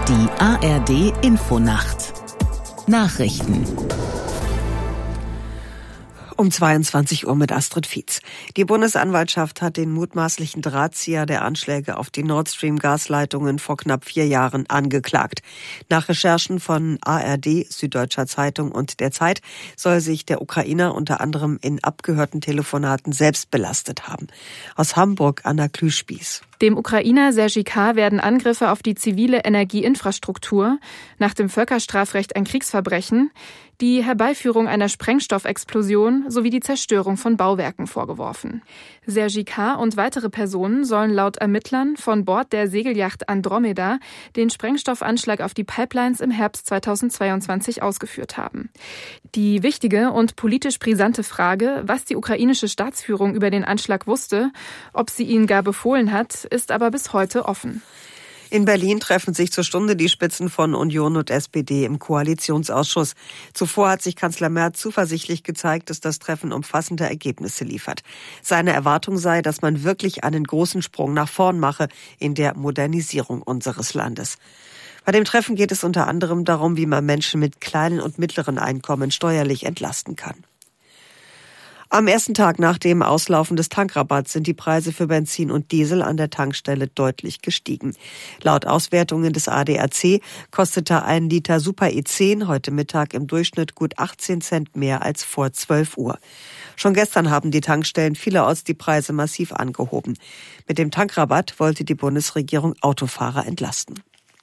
Die ARD Infonacht. Nachrichten. Um 22 Uhr mit Astrid Fietz. Die Bundesanwaltschaft hat den mutmaßlichen Drahtzieher der Anschläge auf die Nord Stream Gasleitungen vor knapp 4 Jahren angeklagt. Nach Recherchen von ARD, Süddeutscher Zeitung und der Zeit soll sich der Ukrainer unter anderem in abgehörten Telefonaten selbst belastet haben. Aus Hamburg Anna Klüspieß. Dem Ukrainer Sergej K. werden Angriffe auf die zivile Energieinfrastruktur, nach dem Völkerstrafrecht ein Kriegsverbrechen, die Herbeiführung einer Sprengstoffexplosion sowie die Zerstörung von Bauwerken vorgeworfen. Sergej K. und weitere Personen sollen laut Ermittlern von Bord der Segelyacht Andromeda den Sprengstoffanschlag auf die Pipelines im Herbst 2022 ausgeführt haben. Die wichtige und politisch brisante Frage, was die ukrainische Staatsführung über den Anschlag wusste, ob sie ihn gar befohlen hat, ist aber bis heute offen. In Berlin treffen sich zur Stunde die Spitzen von Union und SPD im Koalitionsausschuss. Zuvor hat sich Kanzler Merz zuversichtlich gezeigt, dass das Treffen umfassende Ergebnisse liefert. Seine Erwartung sei, dass man wirklich einen großen Sprung nach vorn mache in der Modernisierung unseres Landes. Bei dem Treffen geht es unter anderem darum, wie man Menschen mit kleinen und mittleren Einkommen steuerlich entlasten kann. Am ersten Tag nach dem Auslaufen des Tankrabatts sind die Preise für Benzin und Diesel an der Tankstelle deutlich gestiegen. Laut Auswertungen des ADAC kostete ein Liter Super E10 heute Mittag im Durchschnitt gut 18 Cent mehr als vor 12 Uhr. Schon gestern haben die Tankstellen vielerorts die Preise massiv angehoben. Mit dem Tankrabatt wollte die Bundesregierung Autofahrer entlasten.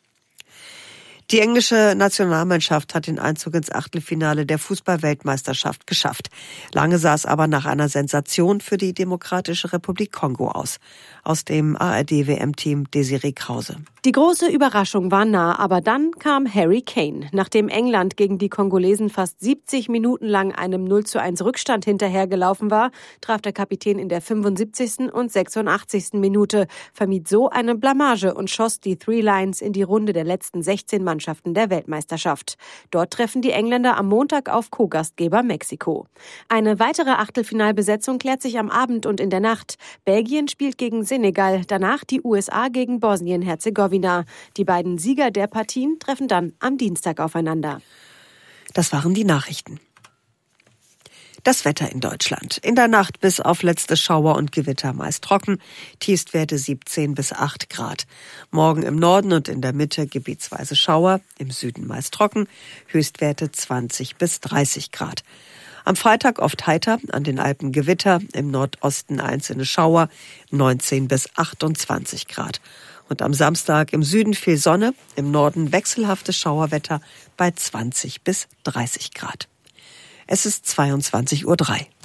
Die englische Nationalmannschaft hat den Einzug ins Achtelfinale der Fußball-Weltmeisterschaft geschafft. Lange sah es aber nach einer Sensation für die Demokratische Republik Kongo aus. Aus dem ARD-WM-Team Desiree Krause. Die große Überraschung war nah, aber dann kam Harry Kane. Nachdem England gegen die Kongolesen fast 70 Minuten lang einem 0:1 Rückstand hinterhergelaufen war, traf der Kapitän in der 75. und 86. Minute, vermied so eine Blamage und schoss die Three Lions in die Runde der letzten 16 Mannschaften der Weltmeisterschaft. Dort treffen die Engländer am Montag auf Co-Gastgeber Mexiko. Eine weitere Achtelfinalbesetzung klärt sich am Abend und in der Nacht. Belgien spielt gegen Senegal, danach die USA gegen Bosnien-Herzegowina. Die beiden Sieger der Partien treffen dann am Dienstag aufeinander. Das waren die Nachrichten. Das Wetter in Deutschland. In der Nacht bis auf letzte Schauer und Gewitter meist trocken, Tiefstwerte 17 bis 8 Grad. Morgen im Norden und in der Mitte gebietsweise Schauer, im Süden meist trocken, Höchstwerte 20 bis 30 Grad. Am Freitag oft heiter, an den Alpen Gewitter, im Nordosten einzelne Schauer, 19 bis 28 Grad. Und am Samstag im Süden viel Sonne, im Norden wechselhaftes Schauerwetter bei 20 bis 30 Grad. Es ist 22:03 Uhr.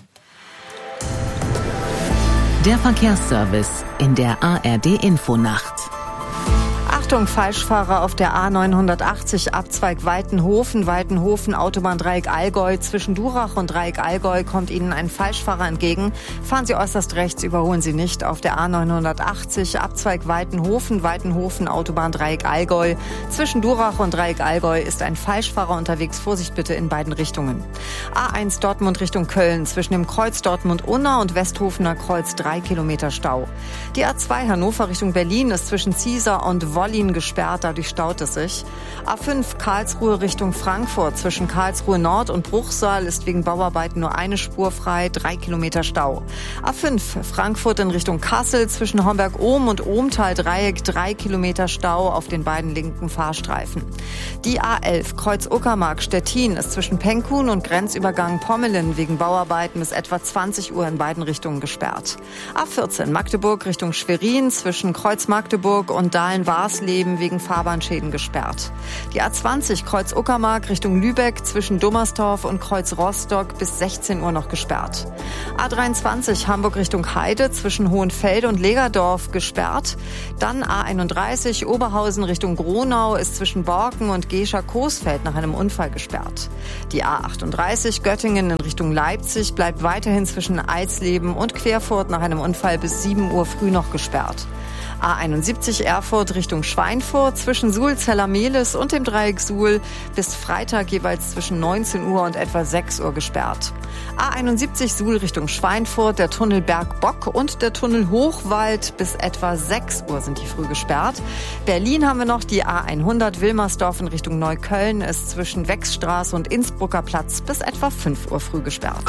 Der Verkehrsservice in der ARD Infonacht. Achtung, Falschfahrer auf der A980 Abzweig Waltenhofen, Autobahndreieck Allgäu. Zwischen Durach und Dreieck Allgäu kommt Ihnen ein Falschfahrer entgegen. Fahren Sie äußerst rechts, überholen Sie nicht. Auf der A980 Abzweig Waltenhofen, Autobahndreieck Allgäu. Zwischen Durach und Dreieck Allgäu ist ein Falschfahrer unterwegs. Vorsicht bitte in beiden Richtungen. A1 Dortmund Richtung Köln. Zwischen dem Kreuz Dortmund-Unna und Westhofener Kreuz 3 Kilometer Stau. Die A2 Hannover Richtung Berlin ist zwischen Ziesar und Wollin gesperrt, dadurch staut es sich. A5 Karlsruhe Richtung Frankfurt. Zwischen Karlsruhe Nord und Bruchsal ist wegen Bauarbeiten nur eine Spur frei, 3 Kilometer Stau. A5 Frankfurt in Richtung Kassel. Zwischen Homberg-Ohm und Ohmtal-Dreieck 3 Kilometer Stau auf den beiden linken Fahrstreifen. Die A11 Kreuz Uckermark Stettin ist zwischen Penkhuhn und Grenzübergang Pommelin wegen Bauarbeiten bis etwa 20 Uhr in beiden Richtungen gesperrt. A14 Magdeburg Richtung Schwerin. Zwischen Kreuz Magdeburg und Dahlen-Warsleben wegen Fahrbahnschäden gesperrt. Die A20 Kreuz Uckermark Richtung Lübeck zwischen Dummersdorf und Kreuz Rostock bis 16 Uhr noch gesperrt. A23 Hamburg Richtung Heide zwischen Hohenfelde und Legerdorf gesperrt. Dann A31 Oberhausen Richtung Gronau ist zwischen Borken und Gescher-Coesfeld nach einem Unfall gesperrt. Die A38 Göttingen in Richtung Leipzig bleibt weiterhin zwischen Eisleben und Querfurt nach einem Unfall bis 7 Uhr früh noch gesperrt. A71 Erfurt Richtung Schweinfurt zwischen Suhl-Zellermehlis und dem Dreieck Suhl bis Freitag jeweils zwischen 19 Uhr und etwa 6 Uhr gesperrt. A71 Suhl Richtung Schweinfurt, der Tunnel Bergbock und der Tunnel Hochwald bis etwa 6 Uhr sind die früh gesperrt. Berlin haben wir noch die A100 Wilmersdorf in Richtung Neukölln ist zwischen Wechsstraße und Innsbrucker Platz bis etwa 5 Uhr früh gesperrt.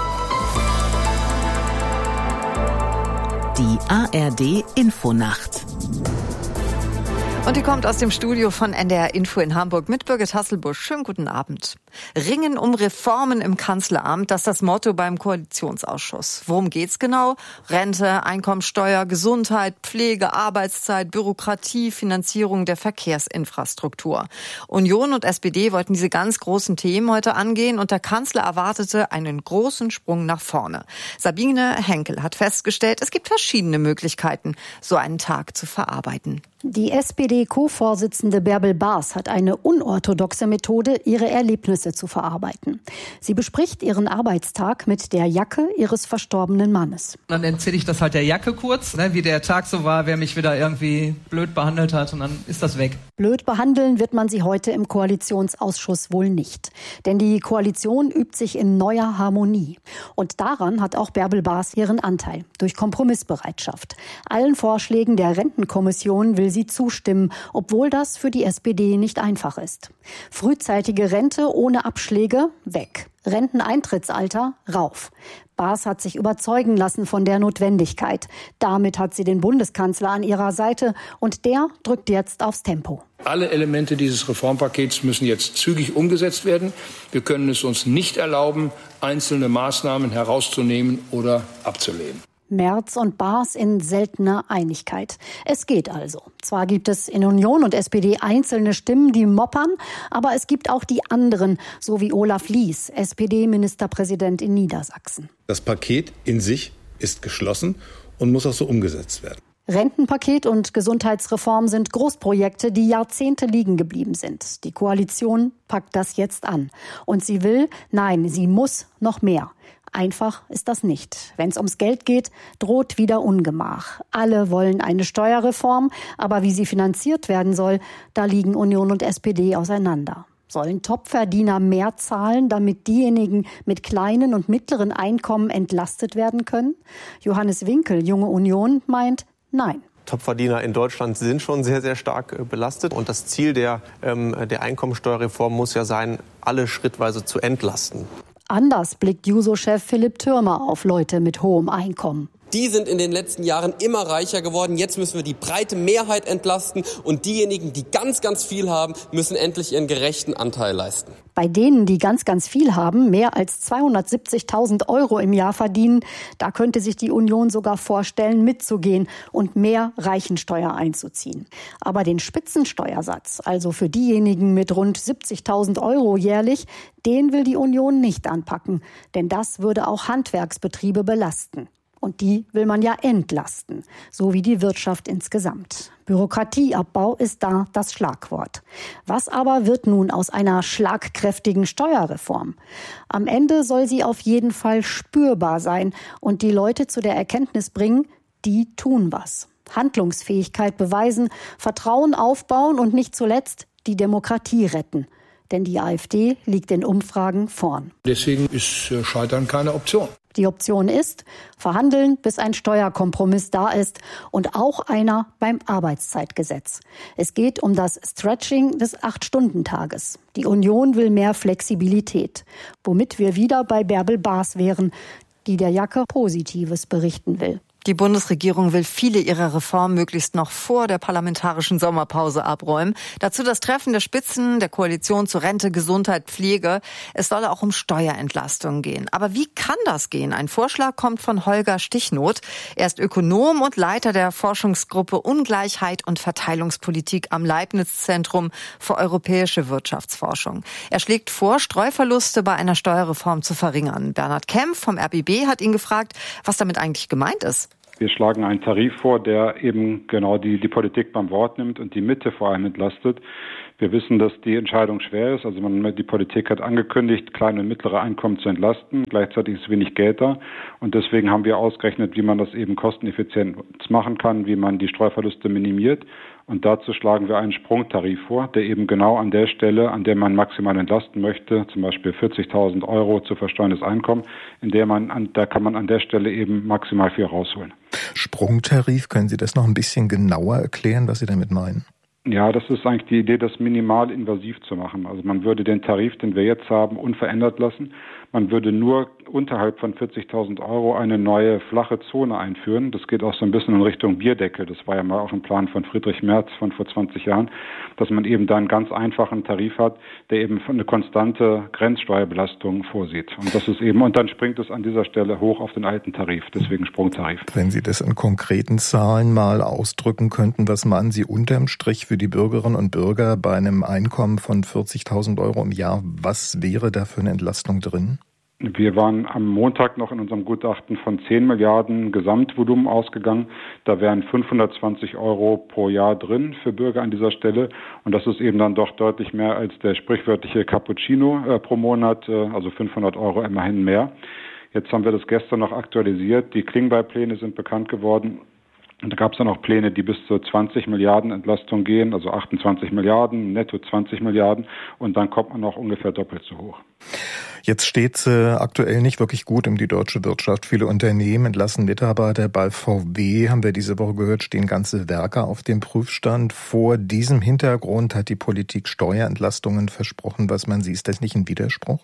Die ARD Infonacht. Und die kommt aus dem Studio von NDR Info in Hamburg mit Birgit Hasselbusch. Schönen guten Abend. Ringen um Reformen im Kanzleramt, das ist das Motto beim Koalitionsausschuss. Worum geht's genau? Rente, Einkommensteuer, Gesundheit, Pflege, Arbeitszeit, Bürokratie, Finanzierung der Verkehrsinfrastruktur. Union und SPD wollten diese ganz großen Themen heute angehen und der Kanzler erwartete einen großen Sprung nach vorne. Sabine Henkel hat festgestellt, es gibt verschiedene Möglichkeiten, so einen Tag zu verarbeiten. Die SPD-Co-Vorsitzende Bärbel Baas hat eine unorthodoxe Methode, ihre Erlebnisse zu verarbeiten. Sie bespricht ihren Arbeitstag mit der Jacke ihres verstorbenen Mannes. Dann erzähle ich das halt der Jacke kurz, wie der Tag so war, wer mich wieder irgendwie blöd behandelt hat und dann ist das weg. Blöd behandeln wird man sie heute im Koalitionsausschuss wohl nicht. Denn die Koalition übt sich in neuer Harmonie. Und daran hat auch Bärbel Baas ihren Anteil, durch Kompromissbereitschaft. Allen Vorschlägen der Rentenkommission will sie zustimmen, obwohl das für die SPD nicht einfach ist. Frühzeitige Rente ohne Abschläge weg. Renteneintrittsalter rauf. Baas hat sich überzeugen lassen von der Notwendigkeit. Damit hat sie den Bundeskanzler an ihrer Seite und der drückt jetzt aufs Tempo. Alle Elemente dieses Reformpakets müssen jetzt zügig umgesetzt werden. Wir können es uns nicht erlauben, einzelne Maßnahmen herauszunehmen oder abzulehnen. Merz und Baas in seltener Einigkeit. Es geht also. Zwar gibt es in Union und SPD einzelne Stimmen, die moppern, aber es gibt auch die anderen, so wie Olaf Lies, SPD-Ministerpräsident in Niedersachsen. Das Paket in sich ist geschlossen und muss auch so umgesetzt werden. Rentenpaket und Gesundheitsreform sind Großprojekte, die Jahrzehnte liegen geblieben sind. Die Koalition packt das jetzt an. Und sie will, nein, sie muss noch mehr. Einfach ist das nicht. Wenn es ums Geld geht, droht wieder Ungemach. Alle wollen eine Steuerreform, aber wie sie finanziert werden soll, da liegen Union und SPD auseinander. Sollen Topverdiener mehr zahlen, damit diejenigen mit kleinen und mittleren Einkommen entlastet werden können? Johannes Winkel, Junge Union, meint nein. Topverdiener in Deutschland sind schon sehr, sehr stark belastet. Und das Ziel der Einkommensteuerreform muss ja sein, alle schrittweise zu entlasten. Anders blickt Juso-Chef Philipp Thürmer auf Leute mit hohem Einkommen. Die sind in den letzten Jahren immer reicher geworden. Jetzt müssen wir die breite Mehrheit entlasten. Und diejenigen, die ganz, ganz viel haben, müssen endlich ihren gerechten Anteil leisten. Bei denen, die ganz, ganz viel haben, mehr als 270.000 € im Jahr verdienen, da könnte sich die Union sogar vorstellen, mitzugehen und mehr Reichensteuer einzuziehen. Aber den Spitzensteuersatz, also für diejenigen mit rund 70.000 € jährlich, den will die Union nicht anpacken. Denn das würde auch Handwerksbetriebe belasten. Und die will man ja entlasten, so wie die Wirtschaft insgesamt. Bürokratieabbau ist da das Schlagwort. Was aber wird nun aus einer schlagkräftigen Steuerreform? Am Ende soll sie auf jeden Fall spürbar sein und die Leute zu der Erkenntnis bringen, die tun was. Handlungsfähigkeit beweisen, Vertrauen aufbauen und nicht zuletzt die Demokratie retten. Denn die AfD liegt in Umfragen vorn. Deswegen ist Scheitern keine Option. Die Option ist, verhandeln, bis ein Steuerkompromiss da ist und auch einer beim Arbeitszeitgesetz. Es geht um das Stretching des 8-Stunden-Tages. Die Union will mehr Flexibilität, womit wir wieder bei Bärbel Baas wären, die der Jacke Positives berichten will. Die Bundesregierung will viele ihrer Reformen möglichst noch vor der parlamentarischen Sommerpause abräumen. Dazu das Treffen der Spitzen der Koalition zu Rente, Gesundheit, Pflege. Es soll auch um Steuerentlastungen gehen. Aber wie kann das gehen? Ein Vorschlag kommt von Holger Stichnoth. Er ist Ökonom und Leiter der Forschungsgruppe Ungleichheit und Verteilungspolitik am Leibniz-Zentrum für europäische Wirtschaftsforschung. Er schlägt vor, Streuverluste bei einer Steuerreform zu verringern. Bernhard Kempf vom RBB hat ihn gefragt, was damit eigentlich gemeint ist. Wir schlagen einen Tarif vor, der eben genau die Politik beim Wort nimmt und die Mitte vor allem entlastet. Wir wissen, dass die Entscheidung schwer ist. Also die Politik hat angekündigt, kleine und mittlere Einkommen zu entlasten. Gleichzeitig ist wenig Geld da. Und deswegen haben wir ausgerechnet, wie man das eben kosteneffizient machen kann, wie man die Streuverluste minimiert. Und dazu schlagen wir einen Sprungtarif vor, der eben genau an der Stelle, an der man maximal entlasten möchte, zum Beispiel 40.000 € zu versteuerndes Einkommen, da kann man an der Stelle eben maximal viel rausholen. Sprungtarif, können Sie das noch ein bisschen genauer erklären, was Sie damit meinen? Ja, das ist eigentlich die Idee, das minimal invasiv zu machen. Also man würde den Tarif, den wir jetzt haben, unverändert lassen. Man würde nur unterhalb von 40.000 € eine neue flache Zone einführen. Das geht auch so ein bisschen in Richtung Bierdeckel. Das war ja mal auch ein Plan von Friedrich Merz von vor 20 Jahren, dass man eben da einen ganz einfachen Tarif hat, der eben eine konstante Grenzsteuerbelastung vorsieht. Und dann springt es an dieser Stelle hoch auf den alten Tarif, deswegen Sprungtarif. Wenn Sie das in konkreten Zahlen mal ausdrücken könnten, was meinen Sie unterm Strich für die Bürgerinnen und Bürger bei einem Einkommen von 40.000 € im Jahr? Was wäre da für eine Entlastung drin? Wir waren am Montag noch in unserem Gutachten von 10 Milliarden Gesamtvolumen ausgegangen. Da wären 520 € pro Jahr drin für Bürger an dieser Stelle. Und das ist eben dann doch deutlich mehr als der sprichwörtliche Cappuccino pro Monat, also 500 € immerhin mehr. Jetzt haben wir das gestern noch aktualisiert. Die Klingbeil-Pläne sind bekannt geworden. Und da gab es dann auch Pläne, die bis zu 20 Milliarden Entlastung gehen, also 28 Milliarden, netto 20 Milliarden. Und dann kommt man noch ungefähr doppelt so hoch. Jetzt steht es aktuell nicht wirklich gut um die deutsche Wirtschaft. Viele Unternehmen entlassen Mitarbeiter. Bei VW, haben wir diese Woche gehört, stehen ganze Werke auf dem Prüfstand. Vor diesem Hintergrund hat die Politik Steuerentlastungen versprochen. Was meinen Sie, ist das nicht ein Widerspruch?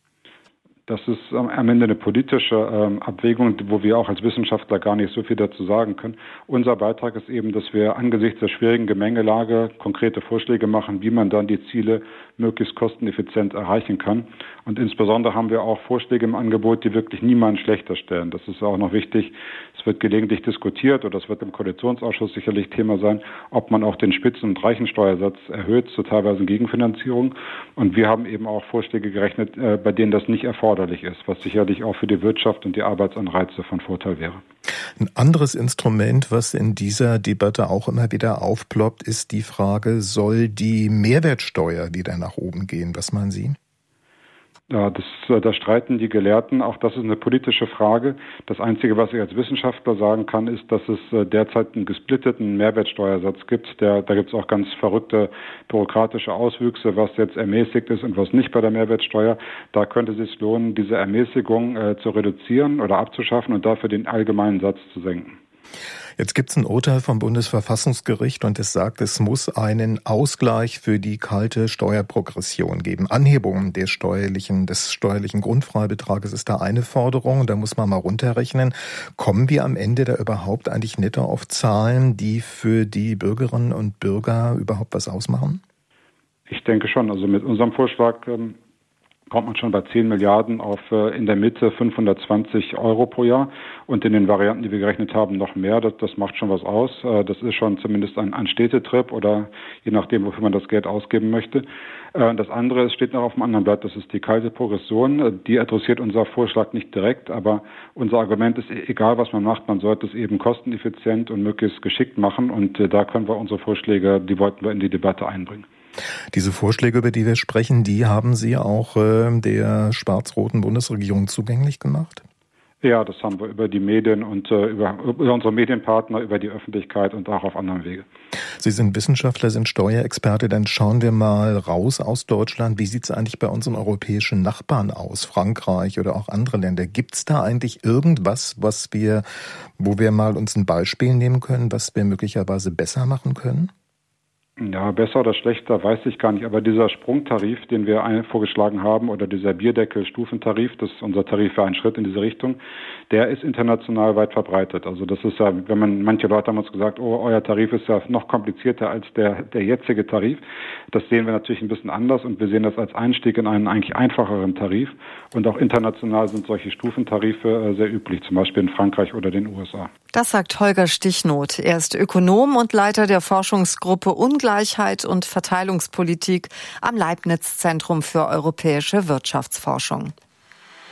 Das ist am Ende eine politische Abwägung, wo wir auch als Wissenschaftler gar nicht so viel dazu sagen können. Unser Beitrag ist eben, dass wir angesichts der schwierigen Gemengelage konkrete Vorschläge machen, wie man dann die Ziele möglichst kosteneffizient erreichen kann. Und insbesondere haben wir auch Vorschläge im Angebot, die wirklich niemanden schlechter stellen. Das ist auch noch wichtig. Es wird gelegentlich diskutiert, oder es wird im Koalitionsausschuss sicherlich Thema sein, ob man auch den Spitzen- und Reichensteuersatz erhöht, zu teilweise Gegenfinanzierung. Und wir haben eben auch Vorschläge gerechnet, bei denen das nicht erforderlich ist, was sicherlich auch für die Wirtschaft und die Arbeitsanreize von Vorteil wäre. Ein anderes Instrument, was in dieser Debatte auch immer wieder aufploppt, ist die Frage, soll die Mehrwertsteuer wieder nach oben gehen? Was meinen Sie? Ja, da streiten die Gelehrten. Auch das ist eine politische Frage. Das Einzige, was ich als Wissenschaftler sagen kann, ist, dass es derzeit einen gesplitteten Mehrwertsteuersatz gibt. Da gibt es auch ganz verrückte bürokratische Auswüchse, was jetzt ermäßigt ist und was nicht bei der Mehrwertsteuer. Da könnte es sich lohnen, diese Ermäßigung zu reduzieren oder abzuschaffen und dafür den allgemeinen Satz zu senken. Jetzt gibt es ein Urteil vom Bundesverfassungsgericht und es sagt, es muss einen Ausgleich für die kalte Steuerprogression geben. Anhebung des steuerlichen Grundfreibetrages ist da eine Forderung. Da muss man mal runterrechnen. Kommen wir am Ende da überhaupt eigentlich netto auf Zahlen, die für die Bürgerinnen und Bürger überhaupt was ausmachen? Ich denke schon. Also mit unserem Vorschlag kommt man schon bei 10 Milliarden auf in der Mitte 520 € pro Jahr und in den Varianten, die wir gerechnet haben, noch mehr. Das macht schon was aus. Das ist schon zumindest ein Städtetrip oder je nachdem, wofür man das Geld ausgeben möchte. Das andere steht noch auf dem anderen Blatt, das ist die kalte Progression. Die adressiert unser Vorschlag nicht direkt, aber unser Argument ist, egal was man macht, man sollte es eben kosteneffizient und möglichst geschickt machen und da können wir unsere Vorschläge, die wollten wir in die Debatte einbringen. Diese Vorschläge, über die wir sprechen, die haben Sie auch der schwarz-roten Bundesregierung zugänglich gemacht? Ja, das haben wir über die Medien und über unsere Medienpartner, über die Öffentlichkeit und auch auf anderem Wege. Sie sind Wissenschaftler, sind Steuerexperte. Dann schauen wir mal raus aus Deutschland. Wie sieht es eigentlich bei unseren europäischen Nachbarn aus? Frankreich oder auch andere Länder. Gibt es da eigentlich irgendwas, wo wir mal uns ein Beispiel nehmen können, was wir möglicherweise besser machen können? Ja, besser oder schlechter weiß ich gar nicht, aber dieser Sprungtarif, den wir vorgeschlagen haben, oder dieser Bierdeckel-Stufentarif, das ist unser Tarif für einen Schritt in diese Richtung, der ist international weit verbreitet. Also das ist ja, manche Leute haben uns gesagt, oh, euer Tarif ist ja noch komplizierter als der jetzige Tarif. Das sehen wir natürlich ein bisschen anders und wir sehen das als Einstieg in einen eigentlich einfacheren Tarif. Und auch international sind solche Stufentarife sehr üblich, zum Beispiel in Frankreich oder den USA. Das sagt Holger Stichnoth. Er ist Ökonom und Leiter der Forschungsgruppe Ungleichheit und Verteilungspolitik am Leibniz Zentrum für europäische Wirtschaftsforschung.